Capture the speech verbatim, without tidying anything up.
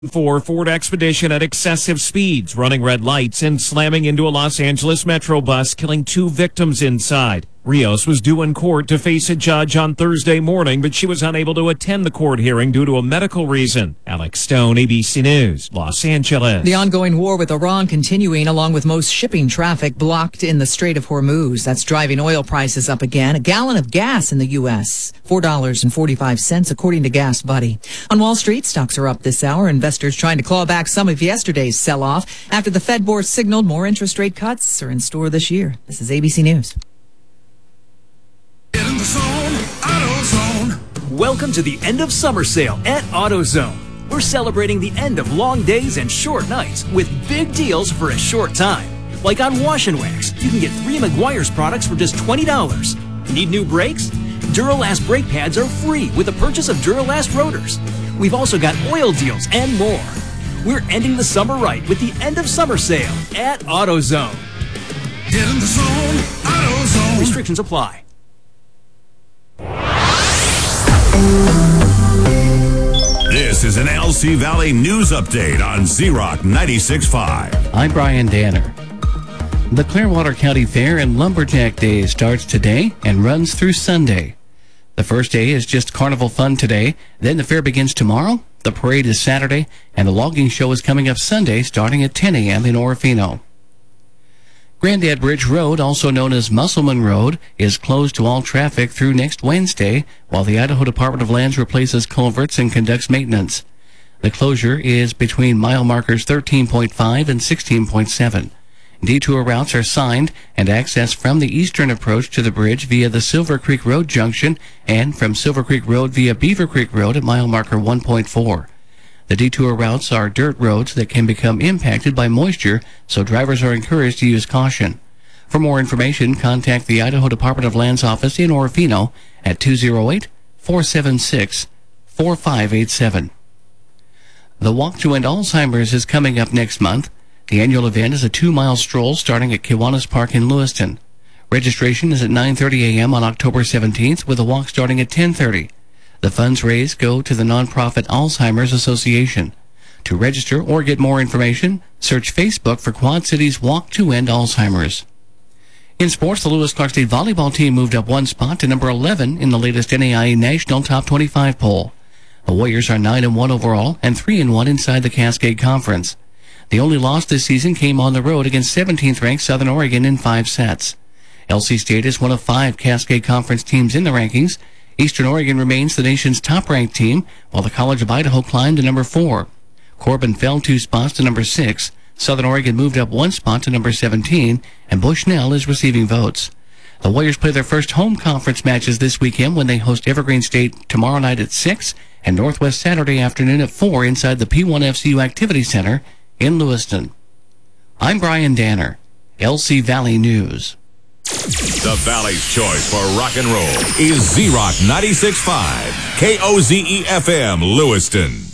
For Ford Expedition at excessive speeds, running red lights and slamming into a Los Angeles Metro bus, killing two victims inside. Rios was due in court to face a judge on Thursday morning, but she was unable to attend the court hearing due to a medical reason. Alex Stone, A B C News, Los Angeles. The ongoing war with Iran continuing, along with most shipping traffic blocked in the Strait of Hormuz. That's driving oil prices up again. A gallon of gas in the U S, four dollars and forty-five cents, according to Gas Buddy. On Wall Street, stocks are up this hour. Investors trying to claw back some of yesterday's sell-off after the Fed board signaled more interest rate cuts are in store this year. This is A B C News. Get in the zone, AutoZone. Welcome to the end of summer sale at AutoZone. We're celebrating the end of long days and short nights with big deals for a short time. Like on Wash and Wax, you can get three Meguiar's products for just twenty dollars. Need new brakes? Duralast brake pads are free with the purchase of Duralast rotors. We've also got oil deals and more. We're ending the summer right with the end of summer sale at AutoZone. Get in the zone, AutoZone. Restrictions apply. This is an L C Valley News Update on Z-Rock ninety-six point five. I'm Brian Danner. The Clearwater County Fair and Lumberjack Day starts today and runs through Sunday. The first day is just carnival fun today. Then the fair begins tomorrow. The parade is Saturday, and the logging show is coming up Sunday starting at ten a.m. in Orofino. Grandad Bridge Road, also known as Musselman Road, is closed to all traffic through next Wednesday, while the Idaho Department of Lands replaces culverts and conducts maintenance. The closure is between mile markers thirteen point five and sixteen point seven. Detour routes are signed, and access from the eastern approach to the bridge via the Silver Creek Road junction and from Silver Creek Road via Beaver Creek Road at mile marker one point four. The detour routes are dirt roads that can become impacted by moisture, so drivers are encouraged to use caution. For more information, contact the Idaho Department of Lands office in Orofino at two oh eight, four seven six, four five eight seven. The Walk to End Alzheimer's is coming up next month. The annual event is a two-mile stroll starting at Kiwanis Park in Lewiston. Registration is at nine thirty a.m. on October seventeenth, with a walk starting at ten thirty. The funds raised go to the nonprofit Alzheimer's Association. To register or get more information, search Facebook for Quad Cities Walk to End Alzheimer's. In sports, the Lewis Clark State volleyball team moved up one spot to number eleven in the latest N A I A National Top twenty-five poll. The Warriors are nine and one overall and three and one inside the Cascade Conference. The only loss this season came on the road against seventeenth ranked Southern Oregon in five sets. L C State is one of five Cascade Conference teams in the rankings. Eastern Oregon remains the nation's top-ranked team, while the College of Idaho climbed to number four. Corbin fell two spots to number six. Southern Oregon moved up one spot to number seventeen, and Bushnell is receiving votes. The Warriors play their first home conference matches this weekend when they host Evergreen State tomorrow night at six and Northwest Saturday afternoon at four inside the P one F C U Activity Center in Lewiston. I'm Brian Danner, L C Valley News. The Valley's choice for rock and roll is Z-Rock ninety-six point five, K O Z E F M, Lewiston.